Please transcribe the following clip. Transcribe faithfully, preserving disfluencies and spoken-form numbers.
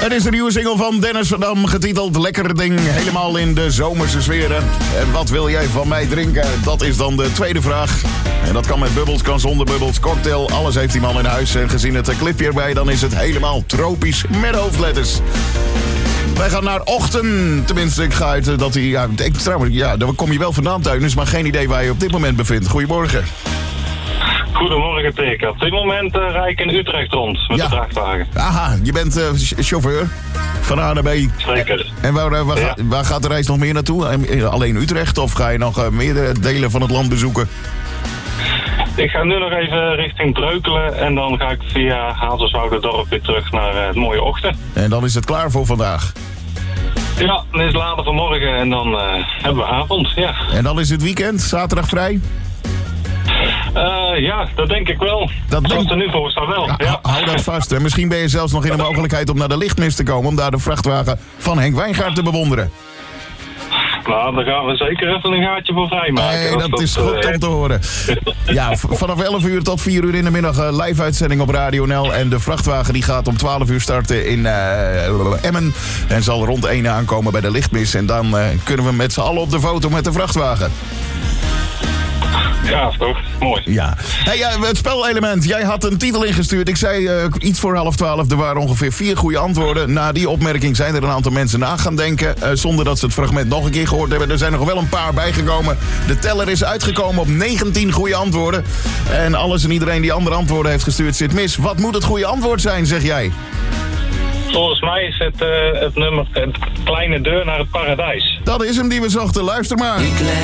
Het is de nieuwe single van Dennis van Dam, getiteld Lekker Ding. Helemaal in de zomerse sferen. En wat wil jij van mij drinken? Dat is dan de tweede vraag. En dat kan met bubbels, kan zonder bubbels, cocktail. Alles heeft die man in huis. En gezien het clipje erbij, dan is het helemaal tropisch met hoofdletters. Wij gaan naar Ochten. Tenminste, ik ga uit dat hij... Ja, ik, trouwens, ja, daar kom je wel vandaan, Teunus, maar geen idee waar je op dit moment bevindt. Goedemorgen. Goedemorgen, Teken. Op dit moment uh, rijd ik in Utrecht rond met Ja. de vrachtwagen. Aha, je bent uh, chauffeur van A naar B. Zeker. En waar, uh, waar, Ja. ga, waar gaat de reis nog meer naartoe? Alleen Utrecht of ga je nog uh, meerdere delen van het land bezoeken? Ik ga nu nog even richting Breukelen en dan ga ik via Hazerswouderdorp weer terug naar uh, het mooie Ochten. En dan is het klaar voor vandaag. Ja, dan is het later vanmorgen en dan uh, hebben we avond, ja. En dan is het weekend, zaterdag vrij. Uh, ja, dat denk ik wel. Dat Zoals denk- er nu voor staat wel, Ja, ja. hou dat vast. En misschien ben je zelfs nog in de mogelijkheid om naar de lichtmis te komen... om daar de vrachtwagen van Henk Wijngaard te bewonderen. Nou, daar gaan we zeker even een gaatje voor vrijmaken. Nee, Als dat is uh, goed om te horen. Ja, v- vanaf elf uur tot vier uur in de middag uh, live uitzending op Radio N L. En de vrachtwagen die gaat om twaalf uur starten in uh, Emmen. En zal rond één aankomen bij de lichtmis. En dan uh, kunnen we met z'n allen op de foto met de vrachtwagen. Ja, toch? Mooi. Ja. Hey, ja, het spelelement. Jij had een titel ingestuurd. Ik zei uh, iets voor half twaalf. Er waren ongeveer vier goede antwoorden. Na die opmerking zijn er een aantal mensen na gaan denken. Uh, zonder dat ze het fragment nog een keer gehoord hebben. Er zijn nog wel een paar bijgekomen. De teller is uitgekomen op negentien goede antwoorden. En alles en iedereen die andere antwoorden heeft gestuurd zit mis. Wat moet het goede antwoord zijn, zeg jij? Volgens mij is het, uh, het nummer het Kleine Deur naar het Paradijs. Dat is hem die we zochten. Luister maar.